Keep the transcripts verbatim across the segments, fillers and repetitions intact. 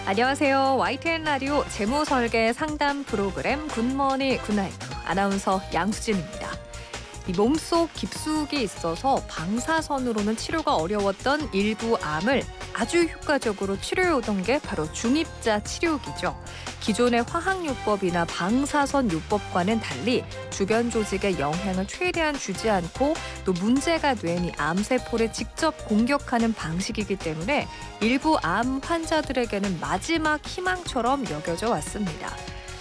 안녕하세요. 와이티엔 라디오 재무설계 상담 프로그램 굿모닝 굿나이트 아나운서 양수진입니다. 이 몸속 깊숙이 있어서 방사선으로는 치료가 어려웠던 일부 암을 아주 효과적으로 치료해오던 게 바로 중입자 치료기죠. 기존의 화학요법이나 방사선요법과는 달리 주변 조직에 영향을 최대한 주지 않고 또 문제가 된 이 암세포를 직접 공격하는 방식이기 때문에 일부 암 환자들에게는 마지막 희망처럼 여겨져 왔습니다.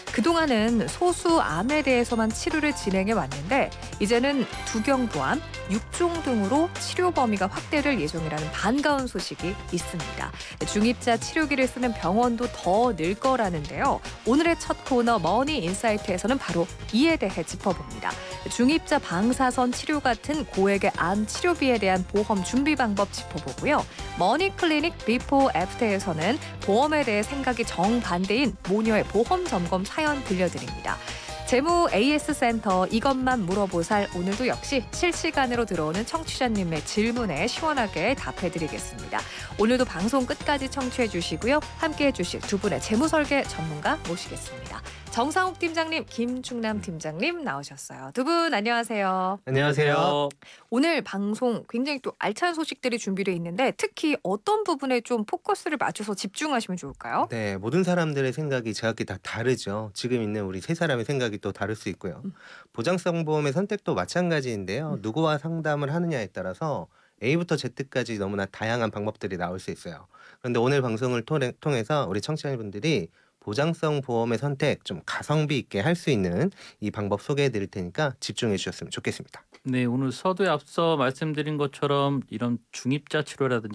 그동안은 소수 암에 대해서만 치료를 진행해 왔는데 이제는 두경부암, 육종 등으로 치료 범위가 확대될 예정이라는 반가운 소식이 있습니다. 중입자 치료기를 쓰는 병원도 더 늘 거라는데요. 오늘의 첫 코너 머니 인사이트에서는 바로 이에 대해 짚어봅니다. 중입자 방사선 치료 같은 고액의 암 치료비에 대한 보험 준비 방법 짚어보고요. 머니 클리닉 비포 애프터에서는 보험에 대해 생각이 정반대인 모녀의 보험 점검 사연 들려드립니다. 재무 에이에스 센터 이것만 물어보살 오늘도 역시 실시간으로 들어오는 청취자님의 질문에 시원하게 답해드리겠습니다. 오늘도 방송 끝까지 청취해 주시고요. 함께해 주실 두 분의 재무설계 전문가 모시겠습니다. 정상욱 팀장님, 김충남 팀장님 나오셨어요. 두 분 안녕하세요. 안녕하세요. 오늘 방송 굉장히 또 알찬 소식들이 준비되어 있는데 특히 어떤 부분에 좀 포커스를 맞춰서 집중하시면 좋을까요? 네, 모든 사람들의 생각이 제각기 다 다르죠. 지금 있는 우리 세 사람의 생각이 또 다를 수 있고요. 음. 보장성 보험의 선택도 마찬가지인데요. 음. 누구와 상담을 하느냐에 따라서 에이부터 제트까지 너무나 다양한 방법들이 나올 수 있어요. 그런데 오늘 방송을 통해- 통해서 우리 청취자분들이 보장성 보험의 선택 좀 가성비 있게 할 수 있는 이 방법 소개해 드릴 테니까 집중해 주셨으면 좋겠습니다. 네, 오늘 서두에 앞서 말씀드린 것처럼 이런 중입자 치료라든지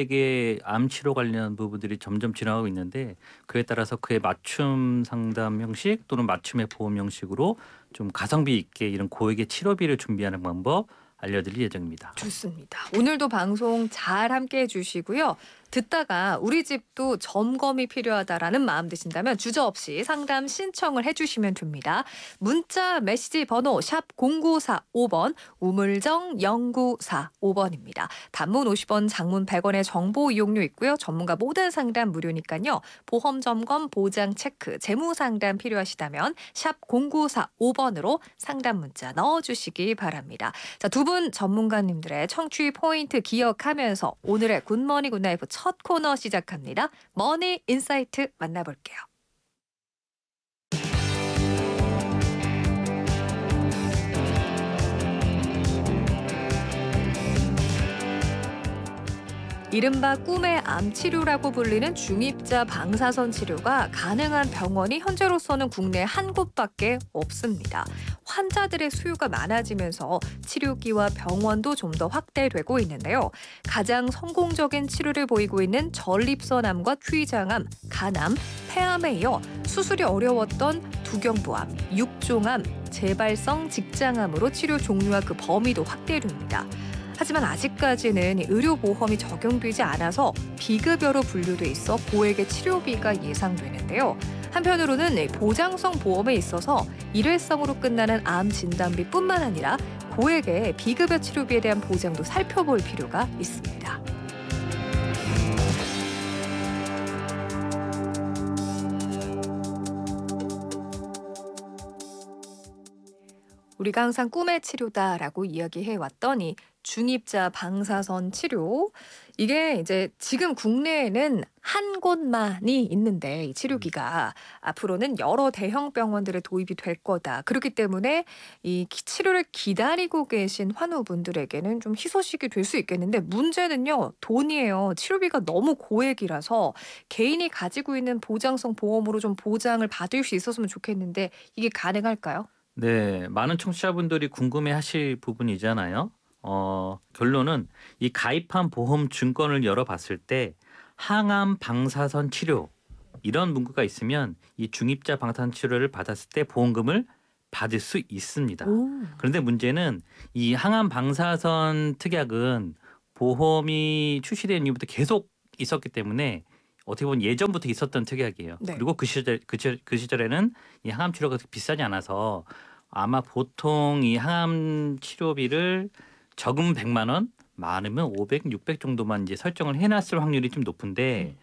고액의 암 치료 관련 부분들이 점점 진화하고 있는데 그에 따라서 그의 맞춤 상담 형식 또는 맞춤의 보험 형식으로 좀 가성비 있게 이런 고액의 치료비를 준비하는 방법 알려드릴 예정입니다. 좋습니다. 오늘도 방송 잘 함께해 주시고요. 듣다가 우리 집도 점검이 필요하다라는 마음 드신다면 주저없이 상담 신청을 해주시면 됩니다. 문자 메시지 번호 샵 공구사오 번 우물정 영구사오 번입니다. 단문 오십 원, 장문 백 원의 정보 이용료 있고요. 전문가 모든 상담 무료니까요. 보험 점검, 보장 체크, 재무 상담 필요하시다면 샵 공구사오 번으로 상담 문자 넣어주시기 바랍니다. 자, 두 분 전문가님들의 청취 포인트 기억하면서 오늘의 굿모닝 굿나이트 첫 코너 시작합니다. 머니 인사이트 만나볼게요. 이른바 꿈의 암 치료라고 불리는 중입자 방사선 치료가 가능한 병원이 현재로서는 국내 한 곳밖에 없습니다. 환자들의 수요가 많아지면서 치료기와 병원도 좀 더 확대되고 있는데요. 가장 성공적인 치료를 보이고 있는 전립선암과 췌장암, 간암, 폐암에 이어 수술이 어려웠던 두경부암, 육종암, 재발성 직장암으로 치료 종류와 그 범위도 확대됩니다. 하지만 아직까지는 의료보험이 적용되지 않아서 비급여로 분류돼 있어 고액의 치료비가 예상되는데요. 한편으로는 보장성 보험에 있어서 일회성으로 끝나는 암 진단비뿐만 아니라 고액의 비급여 치료비에 대한 보장도 살펴볼 필요가 있습니다. 우리가 항상 꿈의 치료다라고 이야기해왔더니 중입자 방사선 치료 이게 이제 지금 국내에는 한 곳만이 있는데 이 치료기가 앞으로는 여러 대형 병원들에 도입이 될 거다. 그렇기 때문에 이 기- 치료를 기다리고 계신 환우분들에게는 좀 희소식이 될 수 있겠는데 문제는요 돈이에요. 치료비가 너무 고액이라서 개인이 가지고 있는 보장성 보험으로 좀 보장을 받을 수 있었으면 좋겠는데 이게 가능할까요? 네, 많은 청취자분들이 궁금해하실 부분이잖아요. 어, 결론은 이 가입한 보험 증권을 열어봤을 때 항암 방사선 치료 이런 문구가 있으면 이 중입자 방사선 치료를 받았을 때 보험금을 받을 수 있습니다. 오. 그런데 문제는 이 항암 방사선 특약은 보험이 출시된 이후부터 계속 있었기 때문에 어떻게 보면 예전부터 있었던 특약이에요. 네. 그리고 그 시절 그, 시절- 그 시절에는 이 항암 치료가 그렇게 비싸지 않아서 아마 보통 이 항암 치료비를 적으면 백만 원, 많으면 오백, 육백 정도만 이제 설정을 해놨을 확률이 좀 높은데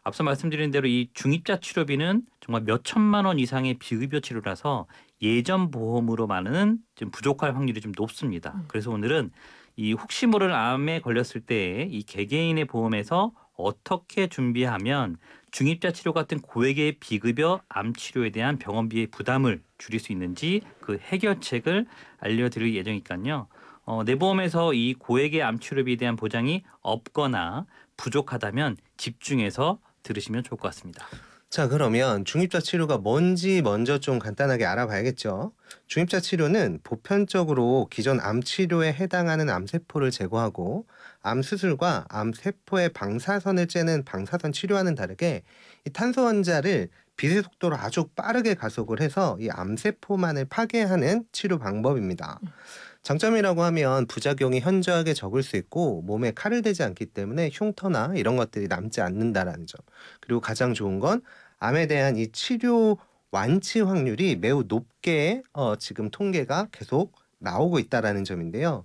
앞서 말씀드린 대로 이 중입자 치료비는 정말 몇 천만 원 이상의 비급여 치료라서 예전 보험으로만은 좀 부족할 확률이 좀 높습니다. 음. 그래서 오늘은 이 혹시 모를 암에 걸렸을 때 이 개개인의 보험에서 어떻게 준비하면 중입자 치료 같은 고액의 비급여 암 치료에 대한 병원비의 부담을 줄일 수 있는지 그 해결책을 알려드릴 예정이니까요. 어, 내 보험에서 이 고액의 암 치료비에 대한 보장이 없거나 부족하다면 집중해서 들으시면 좋을 것 같습니다. 자, 그러면 중입자 치료가 뭔지 먼저 좀 간단하게 알아봐야겠죠. 중입자 치료는 보편적으로 기존 암 치료에 해당하는 암세포를 제거하고 암 수술과 암 세포의 방사선을 째는 방사선 치료와는 다르게 이 탄소 원자를 빛의 속도로 아주 빠르게 가속을 해서 이 암세포만을 파괴하는 치료 방법입니다. 장점이라고 하면 부작용이 현저하게 적을 수 있고 몸에 칼을 대지 않기 때문에 흉터나 이런 것들이 남지 않는다라는 점. 그리고 가장 좋은 건 암에 대한 이 치료 완치 확률이 매우 높게 어, 지금 통계가 계속 나오고 있다라는 점인데요.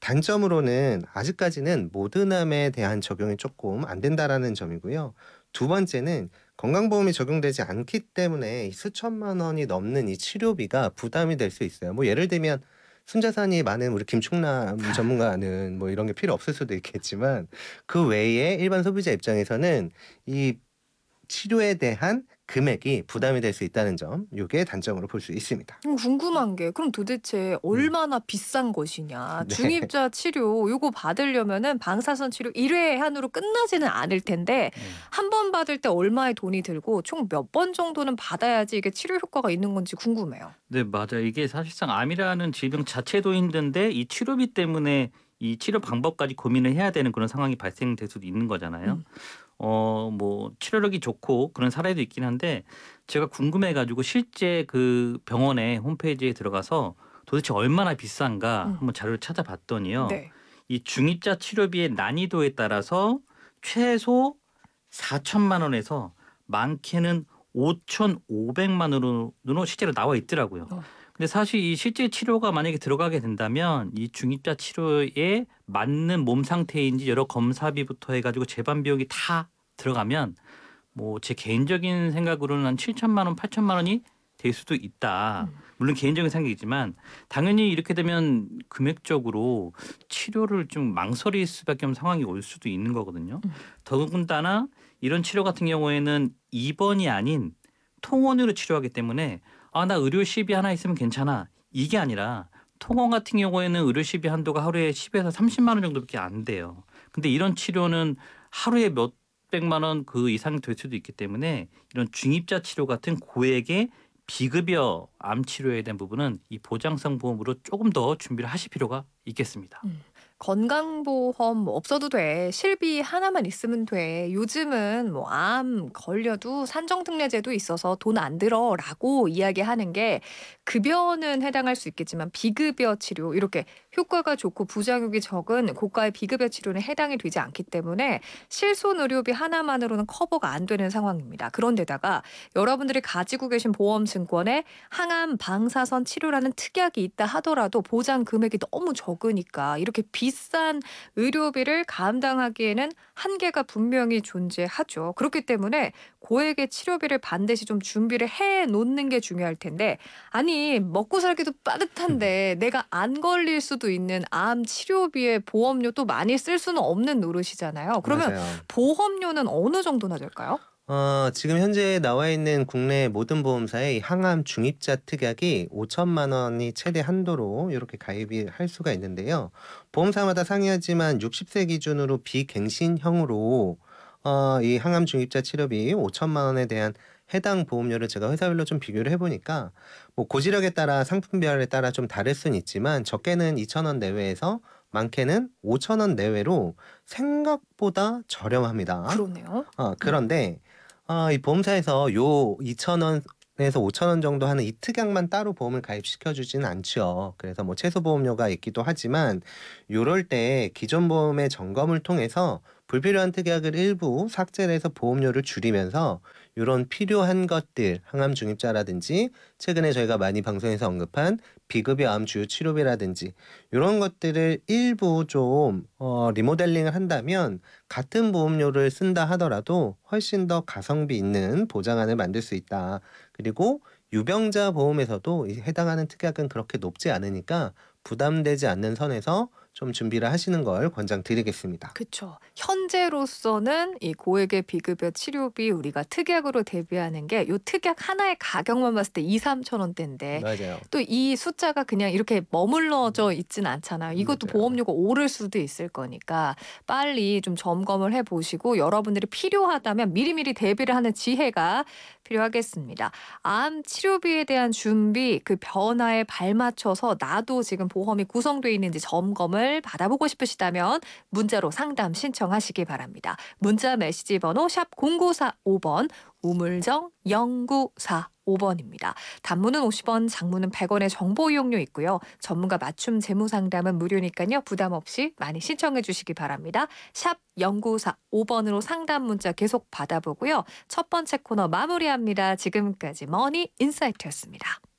단점으로는 아직까지는 모든 암에 대한 적용이 조금 안 된다라는 점이고요. 두 번째는 건강보험이 적용되지 않기 때문에 이 수천만 원이 넘는 이 치료비가 부담이 될 수 있어요. 뭐 예를 들면 순자산이 많은 우리 김충남 전문가는 뭐 이런 게 필요 없을 수도 있겠지만 그 외에 일반 소비자 입장에서는 이 치료에 대한 금액이 부담이 될 수 있다는 점, 이게 단점으로 볼 수 있습니다. 음, 궁금한 게 그럼 도대체 얼마나 비싼 것이냐. 네. 중입자 치료 요거 받으려면은 방사선 치료 일 회 한으로 끝나지는 않을 텐데 네. 한 번 받을 때 얼마의 돈이 들고 총 몇 번 정도는 받아야지 이게 치료 효과가 있는 건지 궁금해요. 네, 맞아요. 이게 사실상 암이라는 질병 자체도 힘든데 이 치료비 때문에 이 치료 방법까지 고민을 해야 되는 그런 상황이 발생될 수도 있는 거잖아요. 음. 어, 뭐 치료력이 좋고 그런 사례도 있긴 한데 제가 궁금해가지고 실제 그 병원의 홈페이지에 들어가서 도대체 얼마나 비싼가 음. 한번 자료를 찾아봤더니요. 네. 이 중입자 치료비의 난이도에 따라서 최소 사천만 원에서 많게는 오천오백만 원으로 실제로 나와 있더라고요. 어. 근데 사실 이 실제 치료가 만약에 들어가게 된다면 이 중입자 치료에 맞는 몸 상태인지 여러 검사비부터 해가지고 재반 비용이 다 들어가면 뭐 제 개인적인 생각으로는 한 칠천만 원, 팔천만 원이 될 수도 있다. 음. 물론 개인적인 생각이지만 당연히 이렇게 되면 금액적으로 치료를 좀 망설일 수밖에 없는 상황이 올 수도 있는 거거든요. 음. 더군다나 이런 치료 같은 경우에는 입원이 아닌 통원으로 치료하기 때문에 아, 나 의료 시비 하나 있으면 괜찮아. 이게 아니라 통원 같은 경우에는 의료 시비 한도가 하루에 십에서 삼십만 원 정도밖에 안 돼요. 근데 이런 치료는 하루에 몇 백만 원 그 이상이 될 수도 있기 때문에 이런 중입자 치료 같은 고액의 비급여 암 치료에 대한 부분은 이 보장성 보험으로 조금 더 준비를 하실 필요가 있겠습니다. 음. 건강보험 뭐 없어도 돼. 실비 하나만 있으면 돼. 요즘은 뭐 암 걸려도 산정특례제도 있어서 돈 안 들어라고 이야기하는 게 급여는 해당할 수 있겠지만 비급여 치료 이렇게 효과가 좋고 부작용이 적은 고가의 비급여 치료는 해당이 되지 않기 때문에 실손 의료비 하나만으로는 커버가 안 되는 상황입니다. 그런데다가 여러분들이 가지고 계신 보험 증권에 항암 방사선 치료라는 특약이 있다 하더라도 보장 금액이 너무 적으니까 이렇게 비싼 의료비를 감당하기에는 한계가 분명히 존재하죠. 그렇기 때문에 고액의 치료비를 반드시 좀 준비를 해 놓는 게 중요할 텐데 아니 먹고 살기도 빠듯한데 내가 안 걸릴 수도 있는 암 치료비에 보험료 또 많이 쓸 수는 없는 노릇이잖아요. 그러면 맞아요. 보험료는 어느 정도나 될까요? 어, 지금 현재 나와 있는 국내 모든 보험사의 이 항암 중입자 특약이 오천만 원이 최대 한도로 이렇게 가입이 할 수가 있는데요. 보험사마다 상이하지만 육십 세 기준으로 비갱신형으로 어, 이 항암 중입자 치료비 오천만 원에 대한 해당 보험료를 제가 회사별로 좀 비교를 해보니까 뭐 고지력에 따라 상품별에 따라 좀 다를 수는 있지만 적게는 이천 원 내외에서 많게는 오천 원 내외로 생각보다 저렴합니다. 그러네요. 어, 음. 그런데 어, 이 보험사에서 요 이천 원에서 오천 원 정도 하는 이 특약만 따로 보험을 가입시켜 주지는 않죠. 그래서 뭐 최소 보험료가 있기도 하지만 요럴 때 기존 보험의 점검을 통해서 불필요한 특약을 일부 삭제를 해서 보험료를 줄이면서 요런 필요한 것들 항암 중입자라든지 최근에 저희가 많이 방송에서 언급한 비급여 암 주요 치료비라든지 요런 것들을 일부 좀 어 리모델링을 한다면 같은 보험료를 쓴다 하더라도 훨씬 더 가성비 있는 보장안을 만들 수 있다. 그리고 유병자 보험에서도 이 해당하는 특약은 그렇게 높지 않으니까 부담되지 않는 선에서 좀 준비를 하시는 걸 권장드리겠습니다. 그쵸. 현재로서는 이 고액의 비급여 치료비 우리가 특약으로 대비하는 게 요 특약 하나의 가격만 봤을 때 이삼천 원대인데 맞아요. 또 이 숫자가 그냥 이렇게 머물러져 있진 않잖아요. 이것도 맞아요. 보험료가 오를 수도 있을 거니까 빨리 좀 점검을 해 보시고 여러분들이 필요하다면 미리미리 대비를 하는 지혜가 필요하겠습니다. 암 치료비에 대한 준비, 그 변화에 발맞춰서 나도 지금 보험이 구성되어 있는지 점검을 받아보고 싶으시다면 문자로 상담 신청하시기 바랍니다. 문자 메시지 번호 샵 공구사오 번, 우물정 영구사오 번입니다. 단문은 오십 원, 장문은 백 원의 정보 이용료 있고요. 전문가 맞춤 재무 상담은 무료니까요. 부담 없이 많이 신청해 주시기 바랍니다. 샵 영구사오 번으로 상담 문자 계속 받아보고요. 첫 번째 코너 마무리합니다. 지금까지 머니 인사이트였습니다.